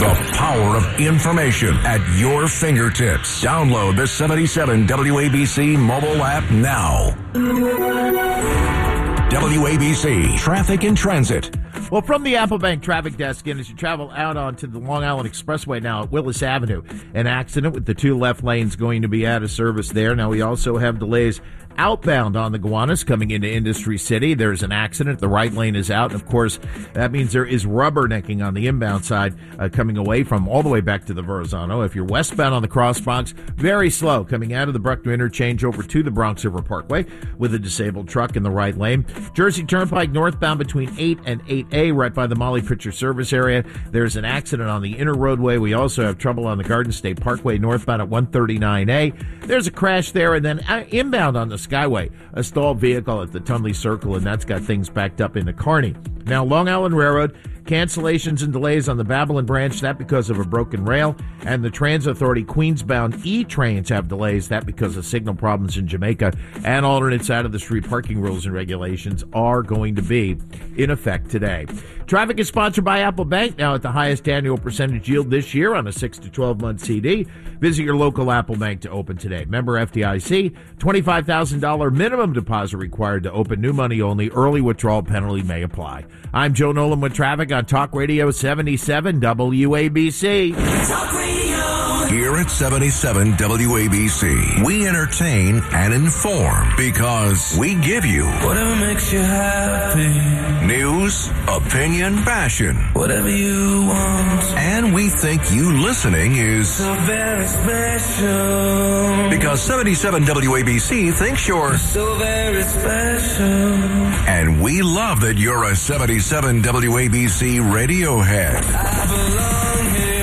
The power of information at your fingertips. Download the 77 WABC mobile app now. WABC Traffic and Transit. Well, from the Apple Bank traffic desk, and as you travel out onto the Long Island Expressway now at Willis Avenue, an accident with the two left lanes going to be out of service there. Now, we also have delays outbound on the Gowanus coming into Industry City. There's an accident. The right lane is out. And of course, that means there is rubbernecking on the inbound side coming away from all the way back to the Verrazano. If you're westbound on the Cross Bronx, very slow coming out of the Bruckner interchange over to the Bronx River Parkway with a disabled truck in the right lane. Jersey Turnpike northbound between 8 and 8A right by the Molly Pitcher service area. There's an accident on the inner roadway. We also have trouble on the Garden State Parkway northbound at 139A. There's a crash there, and then inbound on the Skyway, a stalled vehicle at the Tunley Circle, and that's got things backed up into Kearney. Now, Long Island Railroad, cancellations and delays on the Babylon branch, that because of a broken rail, and the Transit Authority Queens-bound E-trains have delays, that because of signal problems in Jamaica, and alternate side of the street parking rules and regulations are going to be in effect today. Traffic is sponsored by Apple Bank, now at the highest annual percentage yield this year on a 6 to 12-month CD. Visit your local Apple Bank to open today. Member FDIC, $25,000 minimum deposit required to open, new money only, early withdrawal penalty may apply. I'm Joe Nolan with traffic on Talk Radio 77 WABC. Talk Radio. Here at 77 WABC, we entertain and inform because we give you whatever makes you happy. News, opinion, fashion. Whatever you want. And we think you listening is so very special. Because 77 WABC thinks you're so very special. And we love that you're a 77 WABC radio head. I belong here.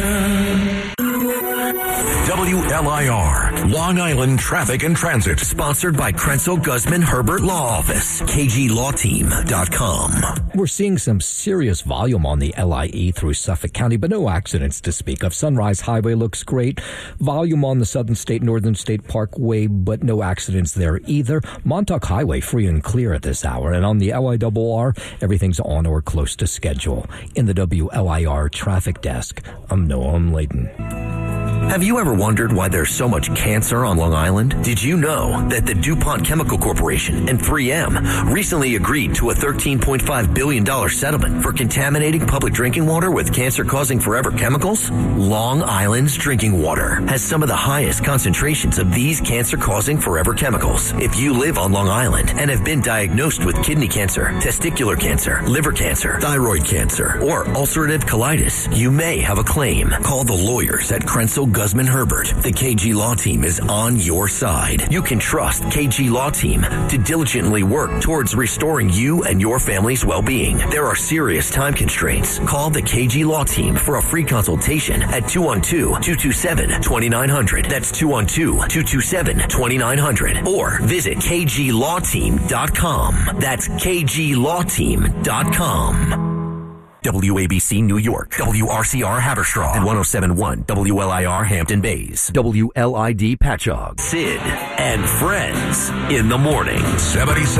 WLIR, Long Island Traffic and Transit. Sponsored by Krenzel Guzman Herbert Law Office, KGLawTeam.com. We're seeing some serious volume on the LIE through Suffolk County, but no accidents to speak of. Sunrise Highway looks great. Volume on the Southern State, Northern State Parkway, but no accidents there either. Montauk Highway free and clear at this hour. And on the LIRR, everything's on or close to schedule. In the WLIR traffic desk, I'm Noam Layden. Have you ever wondered why there's so much cancer on Long Island? Did you know that the DuPont Chemical Corporation and 3M recently agreed to a $13.5 billion settlement for contaminating public drinking water with cancer-causing forever chemicals? Long Island's drinking water has some of the highest concentrations of these cancer-causing forever chemicals. If you live on Long Island and have been diagnosed with kidney cancer, testicular cancer, liver cancer, thyroid cancer, or ulcerative colitis, you may have a claim. Call the lawyers at Krenzel Guzman Herbert. The KG Law Team is on your side. You can trust KG Law Team to diligently work towards restoring you and your family's well-being. There are serious time constraints. Call the KG Law Team for a free consultation at 212-227-2900. That's 212-227-2900. Or visit KGLawTeam.com. That's KGLawTeam.com. WABC New York, WRCR Haverstraw, and 107.1 WLIR Hampton Bays, WLID Patchogue, Sid and Friends in the morning. 77